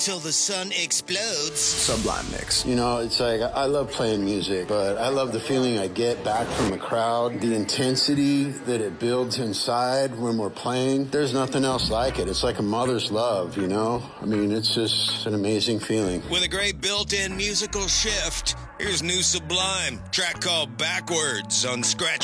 till the sun explodes. Sublime mix. You know, it's like, I love playing music, but I love the feeling I get back from the crowd, the intensity that it builds inside when we're playing. There's nothing else like it. It's like a mother's love, you know? I mean, it's just an amazing feeling. With a great built-in musical shift, here's new Sublime, track called Backwards on Scratch